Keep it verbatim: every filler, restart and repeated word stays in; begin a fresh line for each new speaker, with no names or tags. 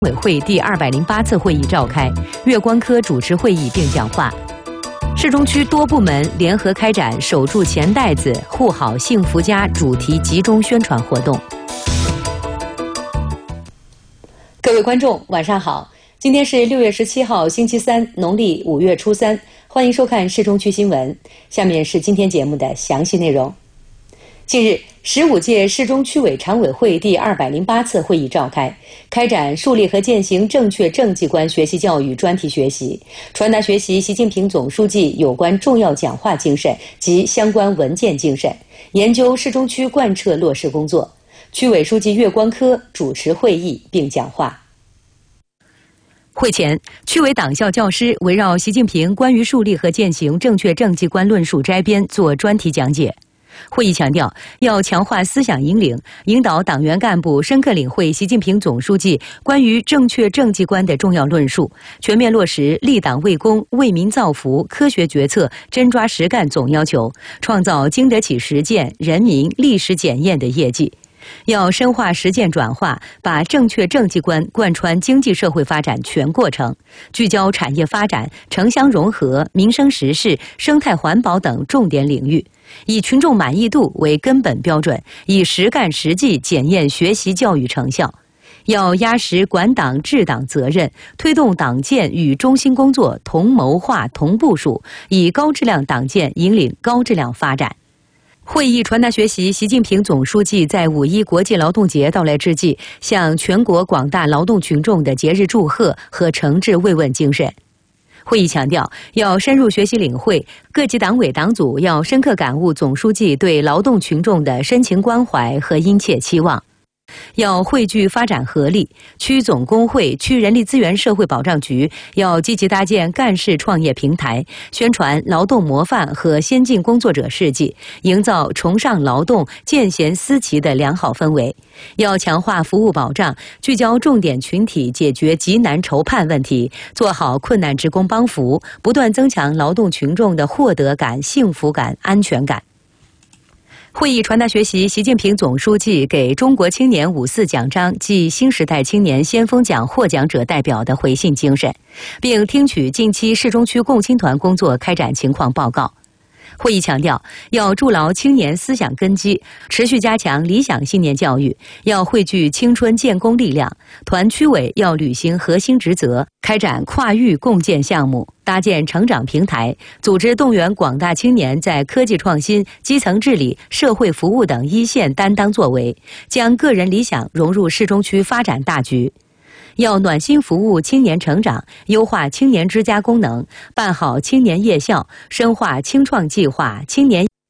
委会第二百零八次会议召开，粤光科主持会议并讲话。市中区多部门联合开展“守住钱袋子，护好幸福家”主题集中宣传活动。各位观众，晚上好！今天是六月十七号，星期三，农历五月初三，欢迎收看市中区新闻。下面是今天节目的详细内容。近日，十五届市中区委常委会第二百零八次会议召开，开展树立和践行正确政绩观学习教育专题学习，传达学习习近平总书记有关重要讲话精神及相关文件精神，研究市中区贯彻落实工作。区委书记岳光科主持会议并讲话。会前，区委党校教师围绕习近平关于树立和践行正确政绩观论述摘编做专题讲解。会议强调，要强化思想引领，引导党员干部深刻领会习近平总书记关于正确政绩观的重要论述，全面落实立党为公、为民造福、科学决策、真抓实干总要求，创造经得起实践、人民历史检验的业绩。要深化实践转化，把正确政绩观贯穿经济社会发展全过程，聚焦产业发展、城乡融合、民生时事、生态环保等重点领域，以群众满意度为根本标准，以实干实际检验学习教育成效。要压实管党治党责任，推动党建与中心工作同谋划同部署，以高质量党建引领高质量发展。会议传达学习习近平总书记在五一国际劳动节到来之际，向全国广大劳动群众的节日祝贺和诚挚慰问精神。会议强调，要深入学习领会，各级党委党组要深刻感悟总书记对劳动群众的深情关怀和殷切期望。要汇聚发展合力，区总工会、区人力资源社会保障局要积极搭建干事创业平台，宣传劳动模范和先进工作者事迹，营造崇尚劳动、见贤思齐的良好氛围。要强化服务保障，聚焦重点群体解决急难愁盼问题，做好困难职工帮扶，不断增强劳动群众的获得感、幸福感、安全感。会议传达学习习近平总书记给中国青年五四奖章暨新时代青年先锋奖获奖者代表的回信精神，并听取近期市中区共青团工作开展情况报告。会议强调，要筑牢青年思想根基，持续加强理想信念教育，要汇聚青春建功力量。团区委要履行核心职责，开展跨域共建项目，搭建成长平台，组织动员广大青年在科技创新、基层治理、社会服务等一线担当作为，将个人理想融入市中区发展大局。要暖心服务青年成长，优化青年之家功能，办好青年夜校，深化青创计划、青年